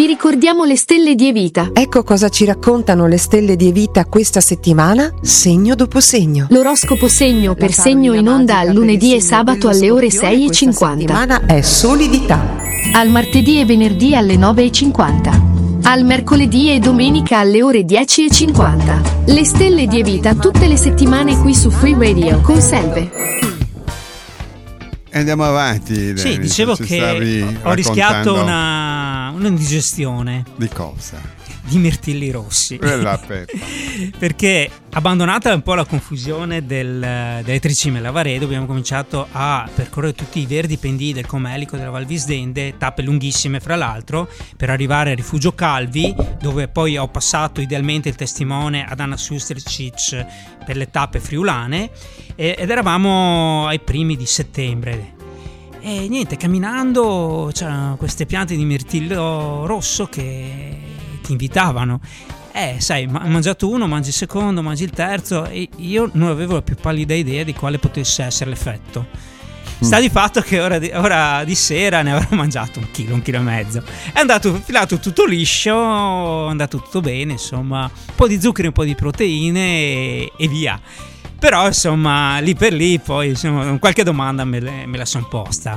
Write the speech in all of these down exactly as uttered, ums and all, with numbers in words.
Vi ricordiamo le stelle di Evita. Ecco cosa ci raccontano le stelle di Evita questa settimana, segno dopo segno. L'oroscopo segno per segno in onda al lunedì e sabato alle ore sei e cinquanta. Questa settimana è solidità. Al martedì e venerdì alle nove e cinquanta. Al mercoledì e domenica alle ore dieci e cinquanta. Le stelle di Evita tutte le settimane qui su Free Radio con Selve. Andiamo avanti. Sì, Dennis, dicevo che ho rischiato una, un'indigestione. Di cosa? Di mirtilli rossi. Perché abbandonata un po' la confusione del, delle tricime Lavaredo, abbiamo cominciato a percorrere tutti i verdi pendii del Comelico della Val Visdende, tappe lunghissime fra l'altro, per arrivare al Rifugio Calvi, dove poi ho passato idealmente il testimone ad Anna Sustercic per le tappe friulane, ed eravamo ai primi di settembre. E niente, camminando c'erano queste piante di mirtillo rosso che ti invitavano. Eh, sai, ma- mangiato uno, mangi il secondo, mangi il terzo, e io non avevo la più pallida idea di quale potesse essere l'effetto. Sta di fatto che ora di, ora di sera ne avrò mangiato un chilo, un chilo e mezzo. È andato filato tutto liscio, è andato tutto bene, insomma, un po' di zuccheri, un po' di proteine e, e via. Però insomma, lì per lì poi insomma, qualche domanda me, le, me la son posta.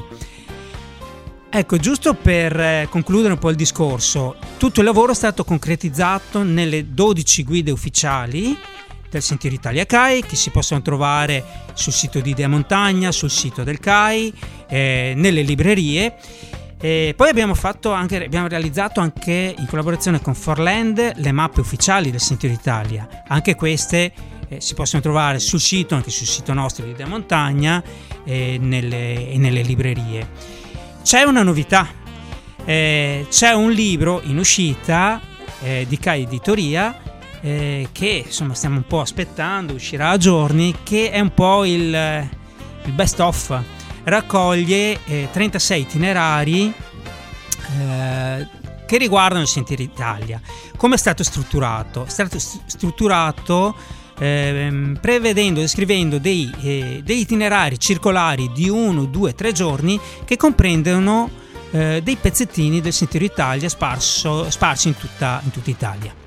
Ecco, giusto per concludere un po' il discorso, tutto il lavoro è stato concretizzato nelle dodici guide ufficiali del Sentiero Italia C A I, che si possono trovare sul sito di Idea Montagna, sul sito del C A I, eh, nelle librerie. E poi abbiamo fatto anche, abbiamo realizzato anche in collaborazione con Forland le mappe ufficiali del Sentiero Italia. Anche queste eh, si possono trovare sul sito, anche sul sito nostro di Idea Montagna, e nelle, e nelle librerie. C'è una novità, eh, c'è un libro in uscita eh, di C A I Editoria eh, che insomma stiamo un po' aspettando, uscirà a giorni, che è un po' il, il best of. Raccoglie eh, trentasei itinerari eh, che riguardano il Sentiero Italia. Come è stato strutturato? È stato strutturato eh, prevedendo, descrivendo dei, eh, degli itinerari circolari di uno, due, tre giorni che comprendono eh, dei pezzettini del Sentiero Italia sparso, sparsi in tutta, in tutta Italia.